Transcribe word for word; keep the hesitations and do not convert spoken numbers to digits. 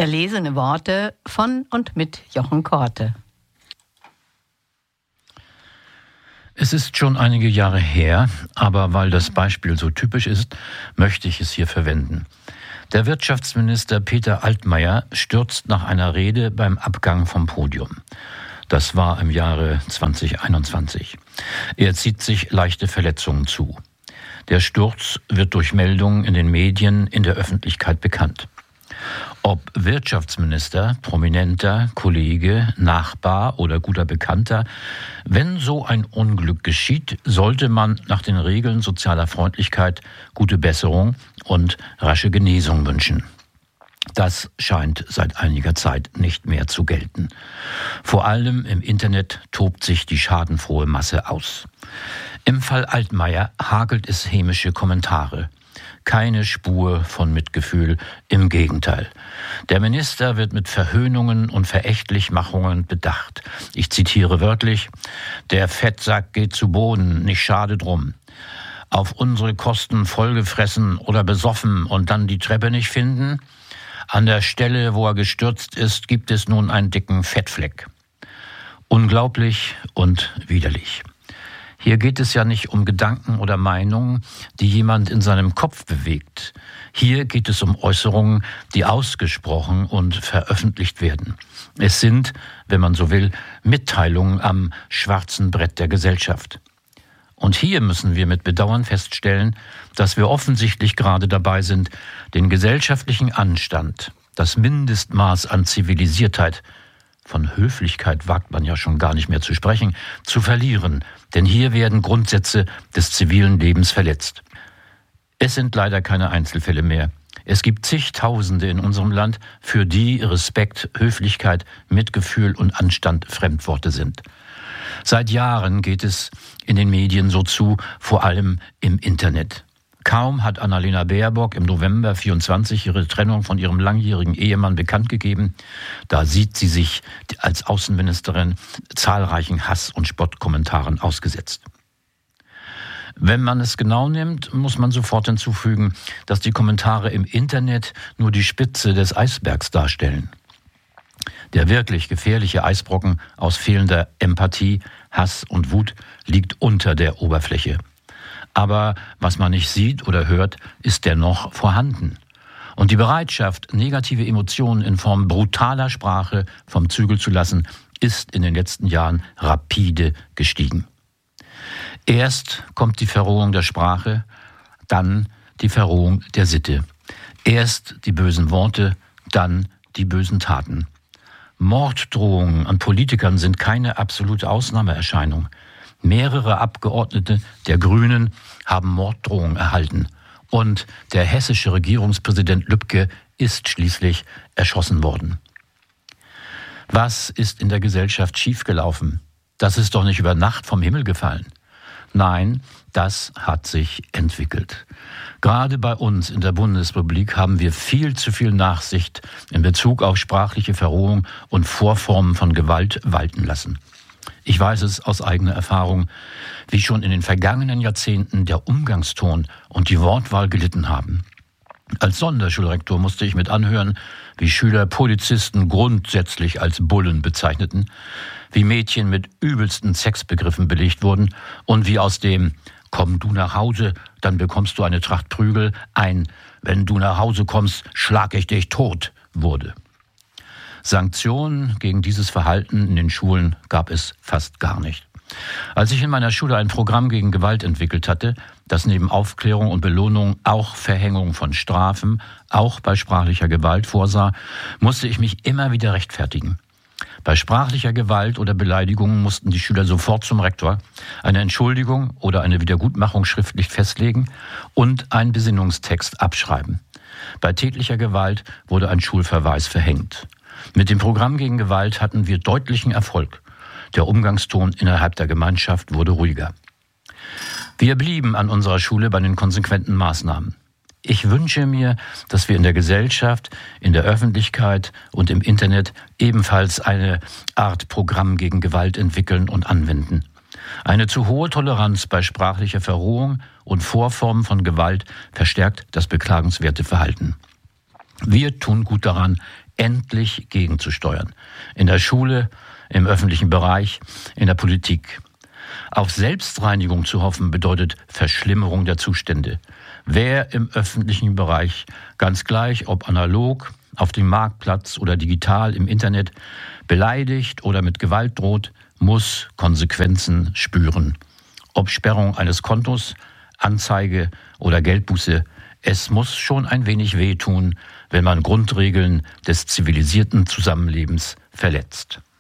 Erlesene Worte von und mit Jochen Korte. Es ist schon einige Jahre her, aber weil das Beispiel so typisch ist, möchte ich es hier verwenden. Der Wirtschaftsminister Peter Altmaier stürzt nach einer Rede beim Abgang vom Podium. Das war im Jahre zwanzig einundzwanzig. Er zieht sich leichte Verletzungen zu. Der Sturz wird durch Meldungen in den Medien in der Öffentlichkeit bekannt. Ob Wirtschaftsminister, Prominenter, Kollege, Nachbar oder guter Bekannter, wenn so ein Unglück geschieht, sollte man nach den Regeln sozialer Freundlichkeit gute Besserung und rasche Genesung wünschen. Das scheint seit einiger Zeit nicht mehr zu gelten. Vor allem im Internet tobt sich die schadenfrohe Masse aus. Im Fall Altmaier hagelt es hämische Kommentare. Keine Spur von Mitgefühl, im Gegenteil. Der Minister wird mit Verhöhnungen und Verächtlichmachungen bedacht. Ich zitiere wörtlich: Der Fettsack geht zu Boden, nicht schade drum. Auf unsere Kosten vollgefressen oder besoffen und dann die Treppe nicht finden? An der Stelle, wo er gestürzt ist, gibt es nun einen dicken Fettfleck. Unglaublich und widerlich. Hier geht es ja nicht um Gedanken oder Meinungen, die jemand in seinem Kopf bewegt. Hier geht es um Äußerungen, die ausgesprochen und veröffentlicht werden. Es sind, wenn man so will, Mitteilungen am schwarzen Brett der Gesellschaft. Und hier müssen wir mit Bedauern feststellen, dass wir offensichtlich gerade dabei sind, den gesellschaftlichen Anstand, das Mindestmaß an Zivilisiertheit, von Höflichkeit wagt man ja schon gar nicht mehr zu sprechen, zu verlieren. Denn hier werden Grundsätze des zivilen Lebens verletzt. Es sind leider keine Einzelfälle mehr. Es gibt zigtausende in unserem Land, für die Respekt, Höflichkeit, Mitgefühl und Anstand Fremdworte sind. Seit Jahren geht es in den Medien so zu, vor allem im Internet. Kaum hat Annalena Baerbock im November vierundzwanzig ihre Trennung von ihrem langjährigen Ehemann bekannt gegeben, da sieht sie sich als Außenministerin zahlreichen Hass- und Spottkommentaren ausgesetzt. Wenn man es genau nimmt, muss man sofort hinzufügen, dass die Kommentare im Internet nur die Spitze des Eisbergs darstellen. Der wirklich gefährliche Eisbrocken aus fehlender Empathie, Hass und Wut liegt unter der Oberfläche. Aber was man nicht sieht oder hört, ist dennoch vorhanden. Und die Bereitschaft, negative Emotionen in Form brutaler Sprache vom Zügel zu lassen, ist in den letzten Jahren rapide gestiegen. Erst kommt die Verrohung der Sprache, dann die Verrohung der Sitte. Erst die bösen Worte, dann die bösen Taten. Morddrohungen an Politikern sind keine absolute Ausnahmeerscheinung. Mehrere Abgeordnete der Grünen haben Morddrohungen erhalten. Und der hessische Regierungspräsident Lübke ist schließlich erschossen worden. Was ist in der Gesellschaft schiefgelaufen? Das ist doch nicht über Nacht vom Himmel gefallen. Nein, das hat sich entwickelt. Gerade bei uns in der Bundesrepublik haben wir viel zu viel Nachsicht in Bezug auf sprachliche Verrohung und Vorformen von Gewalt walten lassen. Ich weiß es aus eigener Erfahrung, wie schon in den vergangenen Jahrzehnten der Umgangston und die Wortwahl gelitten haben. Als Sonderschulrektor musste ich mit anhören, wie Schüler Polizisten grundsätzlich als Bullen bezeichneten, wie Mädchen mit übelsten Sexbegriffen belegt wurden und wie aus dem »Komm du nach Hause, dann bekommst du eine Tracht Prügel« ein »Wenn du nach Hause kommst, schlag ich dich tot« wurde. Sanktionen gegen dieses Verhalten in den Schulen gab es fast gar nicht. Als ich in meiner Schule ein Programm gegen Gewalt entwickelt hatte, das neben Aufklärung und Belohnung auch Verhängung von Strafen, auch bei sprachlicher Gewalt vorsah, musste ich mich immer wieder rechtfertigen. Bei sprachlicher Gewalt oder Beleidigung mussten die Schüler sofort zum Rektor, eine Entschuldigung oder eine Wiedergutmachung schriftlich festlegen und einen Besinnungstext abschreiben. Bei tätlicher Gewalt wurde ein Schulverweis verhängt. Mit dem Programm gegen Gewalt hatten wir deutlichen Erfolg. Der Umgangston innerhalb der Gemeinschaft wurde ruhiger. Wir blieben an unserer Schule bei den konsequenten Maßnahmen. Ich wünsche mir, dass wir in der Gesellschaft, in der Öffentlichkeit und im Internet ebenfalls eine Art Programm gegen Gewalt entwickeln und anwenden. Eine zu hohe Toleranz bei sprachlicher Verrohung und Vorformen von Gewalt verstärkt das beklagenswerte Verhalten. Wir tun gut daran, endlich gegenzusteuern. In der Schule, im öffentlichen Bereich, in der Politik. Auf Selbstreinigung zu hoffen bedeutet Verschlimmerung der Zustände. Wer im öffentlichen Bereich, ganz gleich ob analog, auf dem Marktplatz oder digital im Internet, beleidigt oder mit Gewalt droht, muss Konsequenzen spüren. Ob Sperrung eines Kontos, Anzeige oder Geldbuße, es muss schon ein wenig wehtun, wenn man Grundregeln des zivilisierten Zusammenlebens verletzt.